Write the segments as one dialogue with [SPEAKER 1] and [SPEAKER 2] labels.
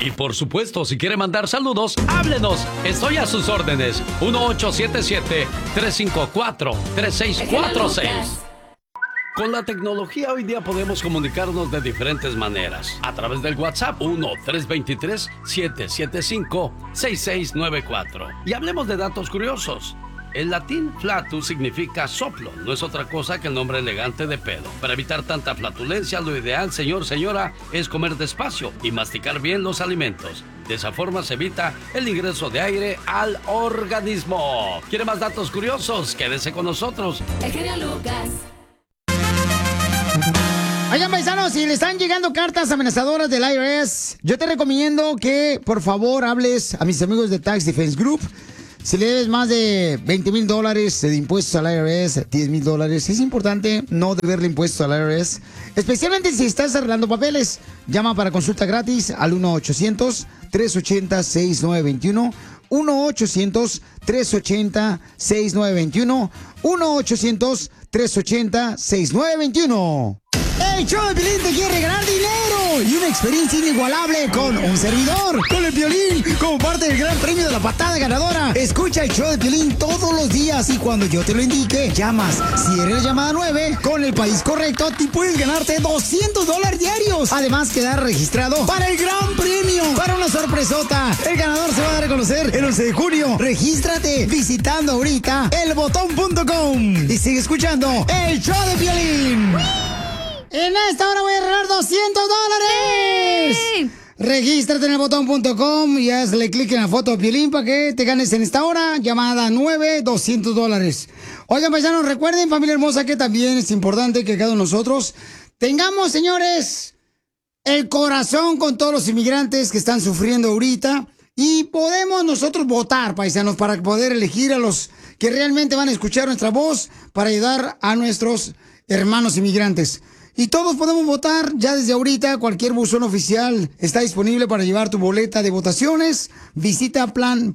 [SPEAKER 1] Y por supuesto, si quiere mandar saludos, háblenos. Estoy a sus órdenes. 1877-354-3646. Con la tecnología hoy día podemos comunicarnos de diferentes maneras. A través del WhatsApp 1-323-775-6694. Y hablemos de datos curiosos. El latín flatus significa soplo, no es otra cosa que el nombre elegante de pedo. Para evitar tanta flatulencia, lo ideal, señor, señora, es comer despacio y masticar bien los alimentos. De esa forma se evita el ingreso de aire al organismo. ¿Quiere más datos curiosos? Quédese con nosotros.
[SPEAKER 2] El genio Lucas.
[SPEAKER 3] Oigan, paisanos, si le están llegando cartas amenazadoras del IRS, yo te recomiendo que, por favor, hables a mis amigos de Tax Defense Group. Si le debes más de $20,000 de impuestos al IRS, $10,000, es importante no deberle impuestos al IRS, especialmente si estás arreglando papeles. Llama para consulta gratis al 1-800-380-6921, 1-800-380-6921, 1-800-380-6921. El show de Piolín te quiere regalar dinero y una experiencia inigualable con un servidor, con el Piolín, como parte del gran premio de la patada ganadora. Escucha el show de Piolín todos los días y cuando yo te lo indique, llamas. Si eres llamada 9, con el país correcto, te puedes ganarte $200 diarios. Además, quedar registrado para el gran premio, para una sorpresota. El ganador se va a dar a conocer el 11 de junio. Regístrate visitando ahorita elbotón.com y sigue escuchando el show de Piolín. En esta hora voy a regalar $200. ¡Sí! Regístrate en elbotón.com y hazle clic en la foto de Piolín para que te ganes en esta hora. Llamada 9, $200. Oigan, paisanos, recuerden, familia hermosa, que también es importante que cada uno de nosotros tengamos, señores, el corazón con todos los inmigrantes que están sufriendo ahorita. Y podemos nosotros votar, paisanos, para poder elegir a los que realmente van a escuchar nuestra voz para ayudar a nuestros hermanos inmigrantes. Y todos podemos votar ya desde ahorita. Cualquier buzón oficial está disponible para llevar tu boleta de votaciones. Visita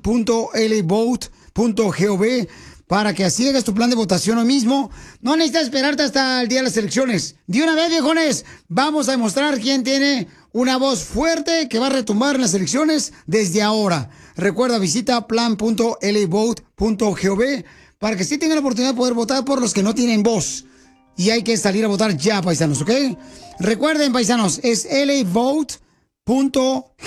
[SPEAKER 3] plan.lavote.gov para que así hagas tu plan de votación hoy mismo. No necesitas esperarte hasta el día de las elecciones. De una vez, viejones, vamos a demostrar quién tiene una voz fuerte que va a retumbar en las elecciones desde ahora. Recuerda, visita plan.lavote.gov para que sí tengan la oportunidad de poder votar por los que no tienen voz. Y hay que salir a votar ya, paisanos, ¿ok? Recuerden, paisanos, es lavote.gov,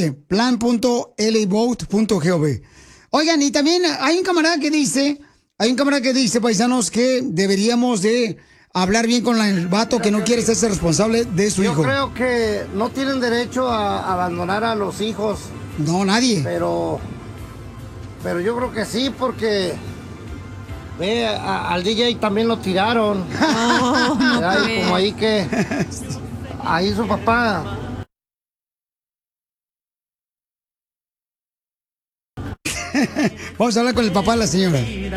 [SPEAKER 3] plan.lavote.gov. Oigan, y también hay un camarada que dice, paisanos, que deberíamos de hablar bien con el vato que no quiere ser responsable de su hijo.
[SPEAKER 4] Yo creo que no tienen derecho a abandonar a los hijos.
[SPEAKER 3] No, nadie.
[SPEAKER 4] Pero yo creo que sí, porque... Ve, al DJ también lo tiraron.
[SPEAKER 2] Oh, no,
[SPEAKER 4] como ahí que... Ahí su papá.
[SPEAKER 3] Vamos a hablar con el papá de la señora.